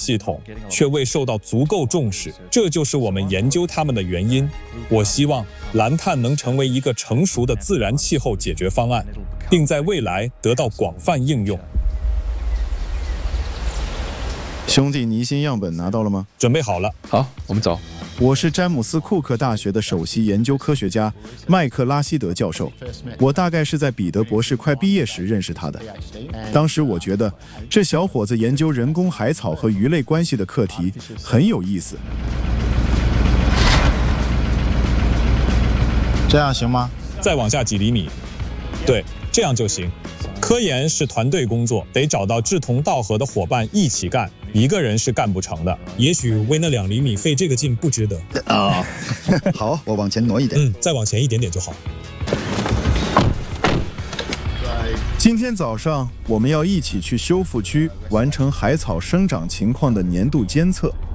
系统却未受到足够重视，这就是我们研究它们的原因。我希望蓝碳能成为一个成熟的自然气候解决方案，并在未来得到广泛应用。 兄弟，泥芯样本拿到了吗？ 准备好了。 好，我们走。 我是詹姆斯·库克大学的首席研究科学家麦克拉希德教授。我大概是在彼得博士快毕业时认识他的。当时我觉得这小伙子研究人工海草和鱼类关系的课题很有意思。 这样行吗？ 再往下几厘米。对，这样就行。科研是团队工作，得找到志同道合的伙伴一起干，一个人是干不成的。也许为那2厘米费这个劲不值得。 啊，好，我往前挪一点。 再往前一点点就好。 今天早上我们要一起去修复区完成海草生长情况的年度监测。